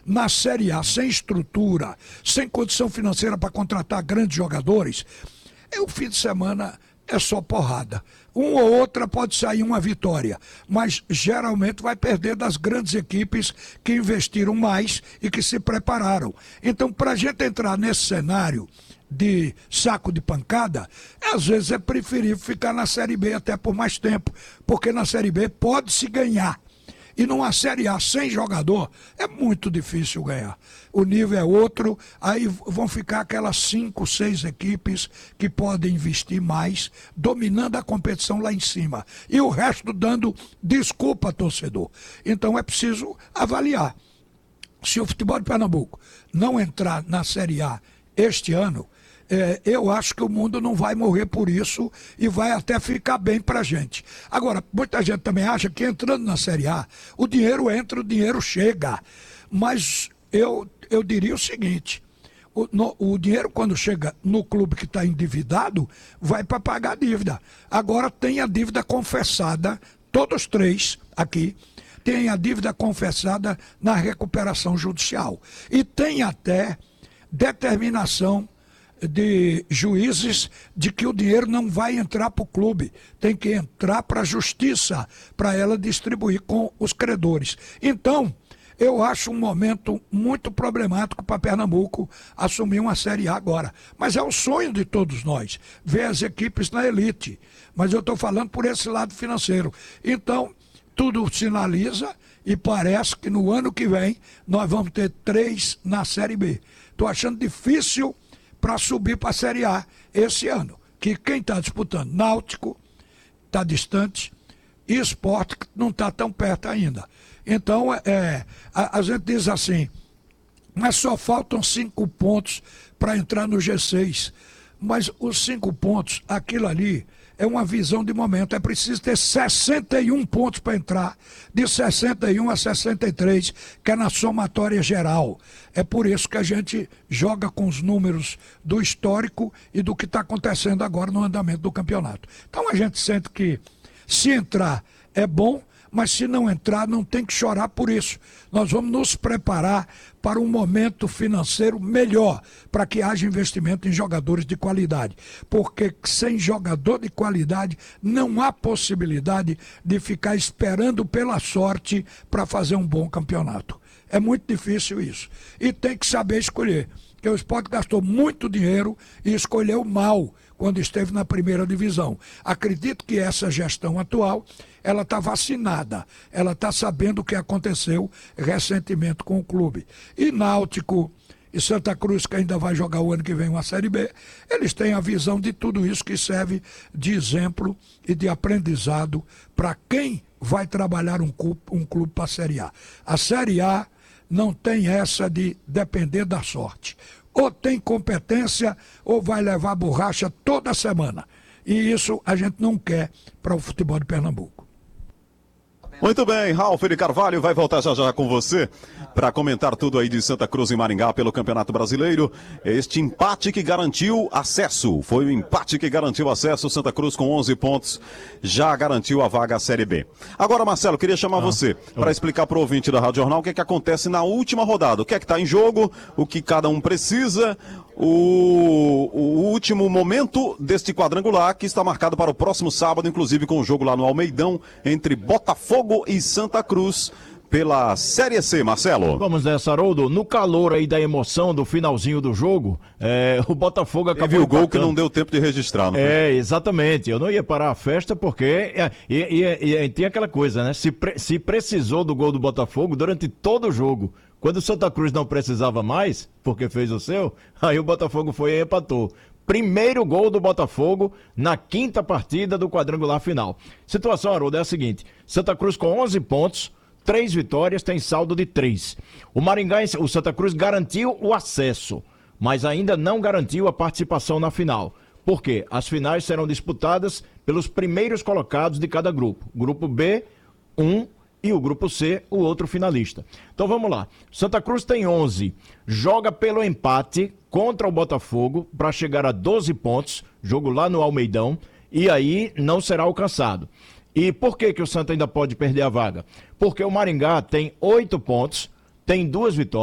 na Série A, sem estrutura, sem condição financeira para contratar grandes jogadores, o fim de semana é só porrada. Uma ou outra pode sair uma vitória, mas geralmente vai perder das grandes equipes que investiram mais e que se prepararam. Então, para a gente entrar nesse cenário de saco de pancada, às vezes é preferível ficar na Série B até por mais tempo, porque na Série B pode-se ganhar. E numa Série A sem jogador, é muito difícil ganhar. O nível é outro, aí vão ficar aquelas 5, 6 equipes que podem investir mais, dominando a competição lá em cima. E o resto dando desculpa, torcedor. Então é preciso avaliar. Se o futebol de Pernambuco não entrar na Série A este ano, eu acho que o mundo não vai morrer por isso e vai até ficar bem pra gente. Agora, muita gente também acha que entrando na Série A, o dinheiro entra, o dinheiro chega. Mas eu diria o seguinte, o dinheiro quando chega no clube que está endividado, vai para pagar a dívida. Agora tem a dívida confessada, todos três aqui, tem a dívida confessada na recuperação judicial. E tem até determinação de juízes de que o dinheiro não vai entrar para o clube, tem que entrar para a justiça, para ela distribuir com os credores. Então, eu acho um momento muito problemático para Pernambuco assumir uma Série A agora. Mas é o sonho de todos nós, ver as equipes na elite. Mas eu estou falando por esse lado financeiro. Então, tudo sinaliza e parece que no ano que vem nós vamos ter 3 na Série B. Estou achando difícil para subir para a Série A esse ano. Que quem está disputando? Náutico está distante e Sport não está tão perto ainda. Então, a gente diz assim, mas só faltam 5 pontos para entrar no G6. Mas os 5 pontos, aquilo ali, é uma visão de momento. É preciso ter 61 pontos para entrar, de 61 a 63, que é na somatória geral. É por isso que a gente joga com os números do histórico e do que está acontecendo agora no andamento do campeonato. Então a gente sente que se entrar é bom, mas se não entrar, não tem que chorar por isso. Nós vamos nos preparar para um momento financeiro melhor, para que haja investimento em jogadores de qualidade. Porque sem jogador de qualidade, não há possibilidade de ficar esperando pela sorte para fazer um bom campeonato. É muito difícil isso. E tem que saber escolher. Porque o Sport gastou muito dinheiro e escolheu mal quando esteve na primeira divisão. Acredito que essa gestão atual, ela está vacinada, ela está sabendo o que aconteceu recentemente com o clube. E Náutico e Santa Cruz, que ainda vai jogar o ano que vem uma Série B, eles têm a visão de tudo isso que serve de exemplo e de aprendizado para quem vai trabalhar um clube para a Série A. A Série A não tem essa de depender da sorte. Ou tem competência ou vai levar borracha toda semana. E isso a gente não quer para o futebol de Pernambuco. Muito bem, Ralf de Carvalho vai voltar já já com você para comentar tudo aí de Santa Cruz e Maringá pelo Campeonato Brasileiro. Este empate que garantiu acesso, foi o empate que garantiu acesso. Santa Cruz com 11 pontos já garantiu a vaga à Série B. Agora, Marcelo, queria chamar você para explicar para o ouvinte da Rádio Jornal o que é que acontece na última rodada, o que é que está em jogo, o que cada um precisa, o último momento deste quadrangular que está marcado para o próximo sábado, inclusive com o jogo lá no Almeidão entre Botafogo e Santa Cruz pela Série C, Marcelo. Vamos nessa, Haroldo. No calor aí da emoção do finalzinho do jogo, o Botafogo acabou Teve o gol que não deu tempo de registrar, não foi? Exatamente. Eu não ia parar a festa porque tem aquela coisa, né? Se precisou do gol do Botafogo durante todo o jogo. Quando o Santa Cruz não precisava mais, porque fez o seu, aí o Botafogo foi e empatou. Primeiro gol do Botafogo na 5ª partida do quadrangular final. Situação, Haroldo, é a seguinte: Santa Cruz com 11 pontos, 3 vitórias, tem saldo de 3. O Santa Cruz garantiu o acesso, mas ainda não garantiu a participação na final. Por quê? As finais serão disputadas pelos primeiros colocados de cada grupo. Grupo B, 1, e o grupo C, o outro finalista. Então vamos lá. Santa Cruz tem 11, joga pelo empate contra o Botafogo para chegar a 12 pontos, jogo lá no Almeidão, e aí não será alcançado. E por que o Santa ainda pode perder a vaga? Porque o Maringá tem 8 pontos, tem 2 vitórias.